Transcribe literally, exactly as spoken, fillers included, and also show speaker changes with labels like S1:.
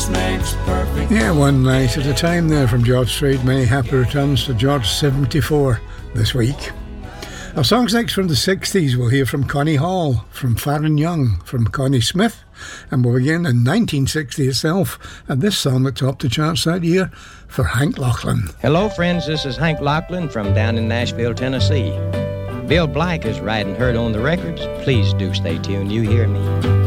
S1: makes perfect.
S2: Yeah, one night at a time there from George Strait. Many happy returns to George seventy-four this week. Our songs next from the sixties. We'll hear from Connie Hall, from Farron Young, from Connie Smith, and we'll begin in nineteen sixty itself, and this song that topped the charts that year for Hank Locklin.
S3: Hello friends, this is Hank Locklin from down in Nashville, Tennessee. Bill Black is riding herd on the records. Please do stay tuned, you hear me.